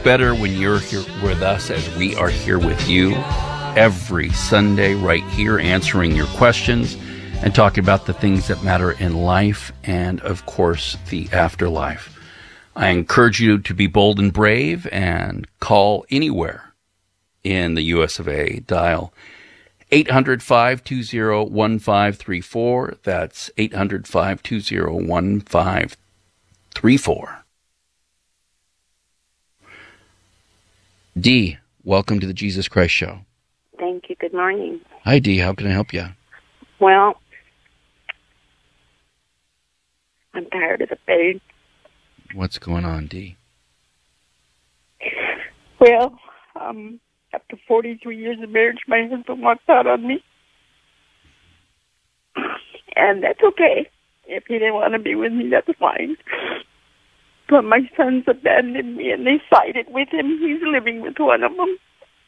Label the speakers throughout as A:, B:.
A: better when you're here with us as we are here with you every Sunday right here answering your questions and talking about the things that matter in life and, of course, the afterlife. I encourage you to be bold and brave and call anywhere in the US of A. Dial 800-520-1534. That's 800-520-1534. Dee, welcome to the Jesus Christ Show.
B: Thank you. Good morning.
A: Hi, Dee. How can I help you?
B: Well, I'm tired of the pain.
A: What's going on, Dee?
B: Well, after 43 years of marriage, my husband walked out on me. And that's okay. If he didn't want to be with me, that's fine. But my sons abandoned me and they sided with him. He's living with one of them.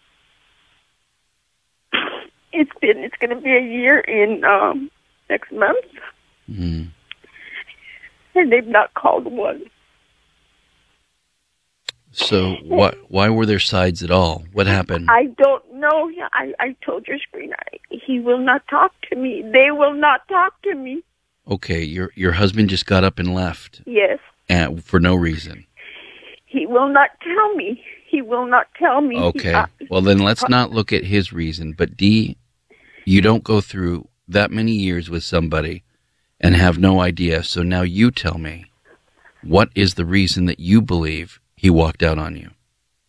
B: It's going to be a year in next month.
A: Mm-hmm.
B: And they've not called once.
A: So why were there sides at all? What happened?
B: I don't know. I told your screen, he will not talk to me. They will not talk to me.
A: Okay, your husband just got up and left.
B: Yes.
A: For no reason.
B: He will not tell me. He will not tell me.
A: Okay. Well, then let's not look at his reason. But Dee, you don't go through that many years with somebody and have no idea. So now you tell me, what is the reason that you believe he walked out on you?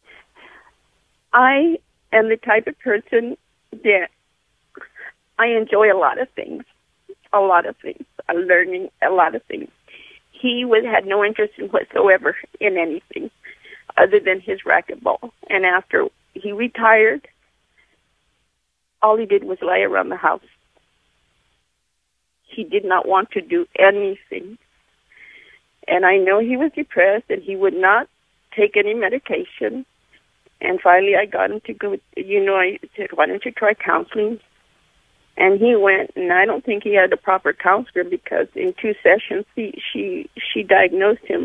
B: I am the type of person that I enjoy a lot of things. I'm learning a lot of things. He had no interest whatsoever in anything other than his racquetball. And after he retired, all he did was lie around the house. He did not want to do anything. And I know he was depressed and he would not take any medication. And finally I got him to go, I said, why don't you try counseling? And he went, and I don't think he had a proper counselor because in 2 sessions she diagnosed him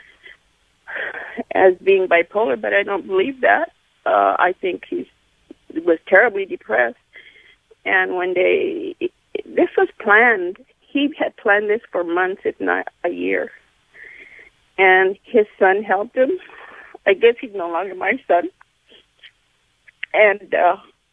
B: as being bipolar, but I don't believe that. I think he was terribly depressed. And one day, this was planned. He had planned this for months, if not a year. And his son helped him. I guess he's no longer my son. And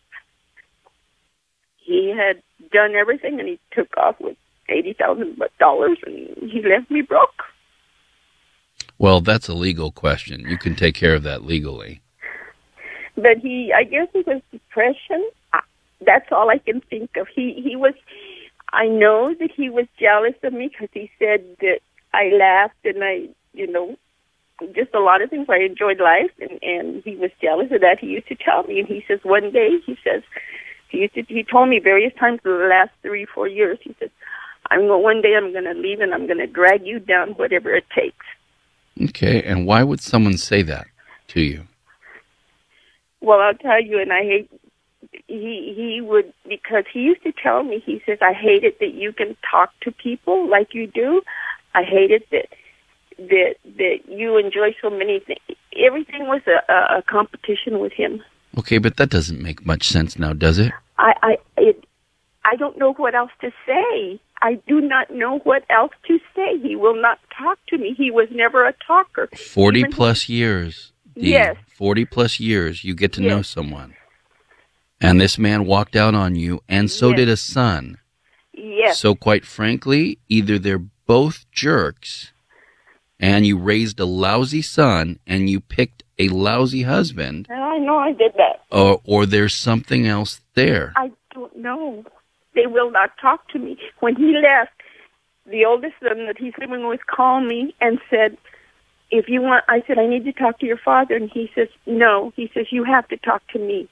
B: he had done everything, and he took off with $80,000 and he left me broke.
A: Well, that's a legal question. You can take care of that legally.
B: But I guess it was depression. That's all I can think of. I know that he was jealous of me because he said that I laughed and just a lot of things. I enjoyed life, and he was jealous of that. He used to tell me, and he says one day, he told me various times in the last 3-4 years, he says, one day I'm going to leave and I'm going to drag you down, whatever it takes.
A: Okay, and why would someone say that to you?
B: Well, I'll tell you, and I hate, he would, because he used to tell me, he says, I hate it that you can talk to people like you do. I hate it that you enjoy so many things. Everything was a competition with him.
A: Okay, but that doesn't make much sense now, does it?
B: I don't know what else to say. I do not know what else to say. He will not talk to me. He was never a talker.
A: 40-plus years.
B: Yes.
A: 40-plus years, you get to know someone. And this man walked out on you, and so did a son.
B: Yes.
A: So quite frankly, either they're both jerks, and you raised a lousy son, and you picked a lousy husband.
B: I know I did that.
A: Or there's something else there.
B: I don't know. They will not talk to me. When he left, the oldest son that he's living with called me and said, if you want, I said, I need to talk to your father. And he says, no. He says, you have to talk to me.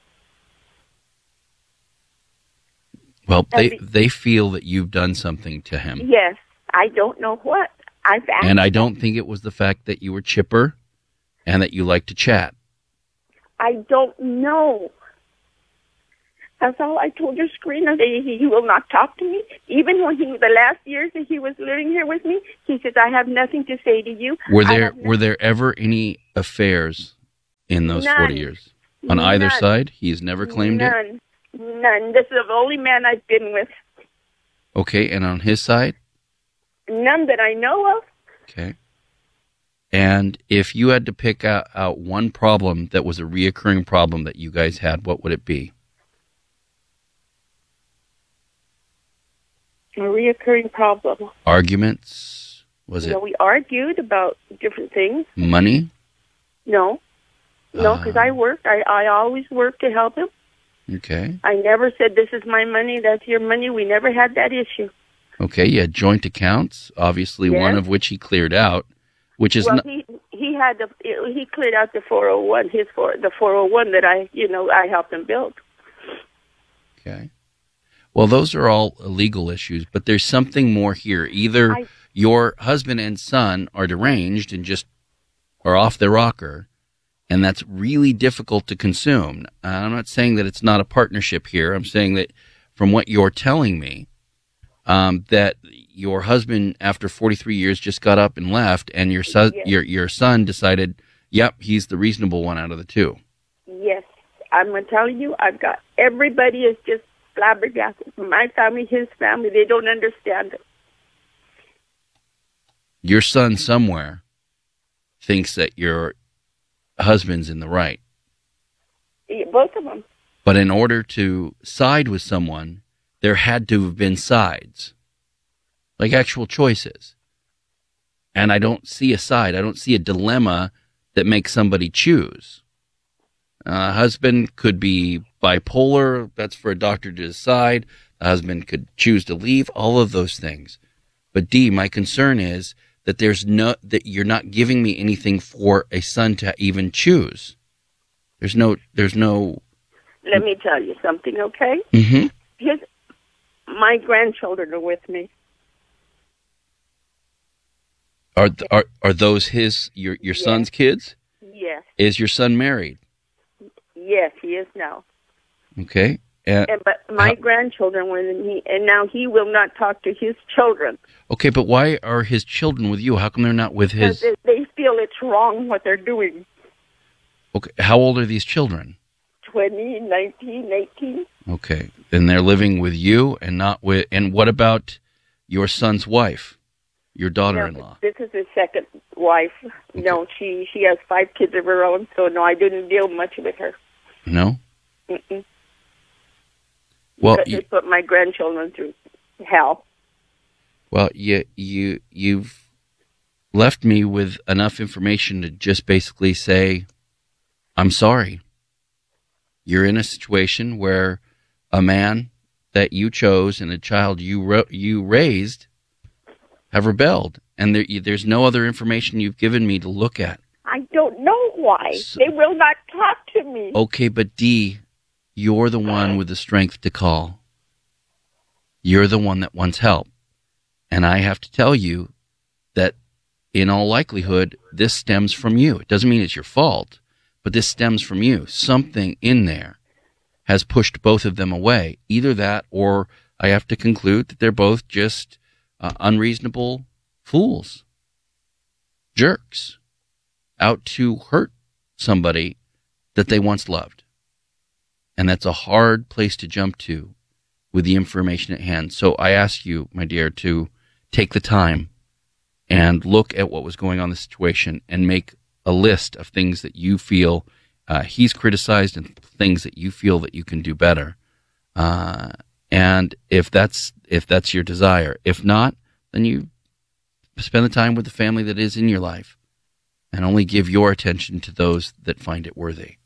A: Well, they feel that you've done something to him.
B: Yes. I don't know what.
A: And I don't think it was the fact that you were chipper and that you like to chat.
B: I don't know. That's all I told your screener. He will not talk to me. Even when the last years that he was living here with me, he says, I have nothing to say to you.
A: Were there ever any affairs in those
B: None.
A: 40 years? On either
B: None.
A: side? He's never claimed it?
B: None. This is the only man I've been with.
A: Okay, and on his side?
B: None that I know of.
A: Okay. And if you had to pick out one problem that was a reoccurring problem that you guys had, what would it be?
B: A reoccurring problem.
A: Arguments? Was it
B: We argued about different things.
A: money?
B: No, because I worked. I always worked to help him.
A: Okay.
B: I never said, this is my money, that's your money. We never had that issue.
A: Okay, you had joint accounts, obviously
B: Yes.
A: one of which he cleared out, which is
B: Well,
A: not...
B: he cleared out the 401, the 401 that I helped him build.
A: Okay. Well, those are all legal issues, but there's something more here. Either your husband and son are deranged and just are off their rocker, and that's really difficult to consume. I'm not saying that it's not a partnership here. I'm saying that from what you're telling me, that your husband, after 43 years, just got up and left, and your son, your son decided, yep, he's the reasonable one out of the two.
B: Yes. I'm going to tell you, I've got, everybody is just flabbergasted. My family, his family, they don't understand it.
A: Your son somewhere thinks that your husband's in the right.
B: Yeah, both of them.
A: But in order to side with someone, there had to have been sides, like actual choices. And I don't see a side. I don't see a dilemma that makes somebody choose. Husband could be bipolar. That's for a doctor to decide. The husband could choose to leave. All of those things. But Dee, my concern is that that you're not giving me anything for a son to even choose. There's no.
B: Let me tell you something, okay?
A: Mm-hmm.
B: My grandchildren are with me.
A: Are those your
B: Yes.
A: son's kids?
B: Yes.
A: Is your son married?
B: Yes, he is now.
A: Okay.
B: But my grandchildren, and now he will not talk to his children.
A: Okay, but why are his children with you? How come they're not with his?
B: Because they feel it's wrong what they're doing.
A: Okay, how old are these children?
B: 20, 19, 18.
A: Okay, and they're living with you and not with. And what about your son's wife, your daughter-in-law?
B: No, this is his second wife. Okay. No, she has 5 kids of her own, so no, I didn't deal much with her.
A: No.
B: Mm-mm.
A: Well,
B: they put my grandchildren through hell.
A: Well, you've left me with enough information to just basically say, I'm sorry. You're in a situation where a man that you chose and a child you raised have rebelled, and there's no other information you've given me to look at.
B: I don't know why. They will not talk to me.
A: Okay, but Dee, you're the one with the strength to call. You're the one that wants help. And I have to tell you that in all likelihood, this stems from you. It doesn't mean it's your fault, but this stems from you. Something in there has pushed both of them away. Either that, or I have to conclude that they're both just unreasonable fools, jerks, out to hurt somebody that they once loved. And that's a hard place to jump to with the information at hand. So I ask you, my dear, to take the time and look at what was going on in the situation and make a list of things that you feel he's criticized and things that you feel that you can do better. And if that's your desire, if not, then you spend the time with the family that is in your life and only give your attention to those that find it worthy.